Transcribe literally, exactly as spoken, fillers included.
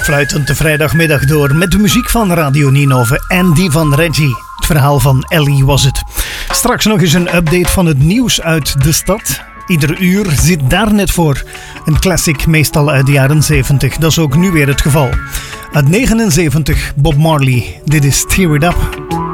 Fluitend de vrijdagmiddag door met de muziek van Radio Ninove en die van Reggie. Het verhaal van Ellie was het. Straks nog eens een update van het nieuws uit de stad. Ieder uur zit daar net voor. Een classic, meestal uit de jaren zeventig. Dat is ook nu weer het geval. Uit negenenzeventig Bob Marley. Dit is Tear It Up.